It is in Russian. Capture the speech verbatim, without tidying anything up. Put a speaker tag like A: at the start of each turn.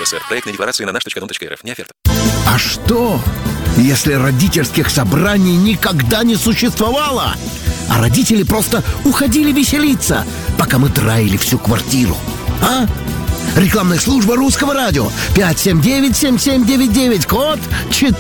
A: РСФСР. Проектные декларации на наш точка дом точка эр эф. Не оферта.
B: А что, если родительских собраний никогда не существовало, а родители просто уходили веселиться, пока мы драили всю квартиру? А? Рекламная служба Русского радио. пять семь девять семь семь девять девять, код четыре.